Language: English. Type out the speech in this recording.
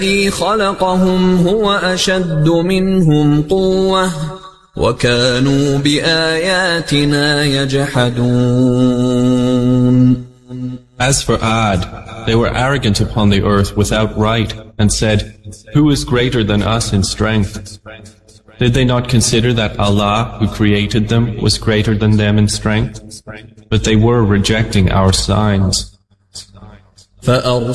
الذي خلقهم هو أشد منهم قوة وكانوا بآياتنا يجحدون. As for Ad, they were arrogant upon the earth without right, and said, "Who is greater than us in strength?" Did they not consider that Allah, who created them, was greater than them in strength? But they were rejecting our signs.